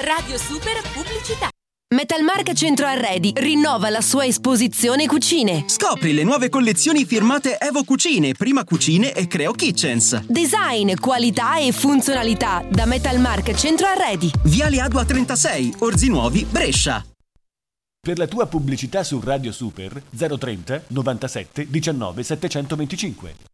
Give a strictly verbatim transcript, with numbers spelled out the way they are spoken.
Radio Super Pubblicità. Metalmark Centro Arredi rinnova la sua esposizione cucine. Scopri le nuove collezioni firmate Evo Cucine, Prima Cucine e Creo Kitchens. Design, qualità e funzionalità da Metalmark Centro Arredi. Viale Adua trentasei, Orzinuovi, Brescia. Per la tua pubblicità su Radio Super zero trenta novantasette diciannove settecentoventicinque.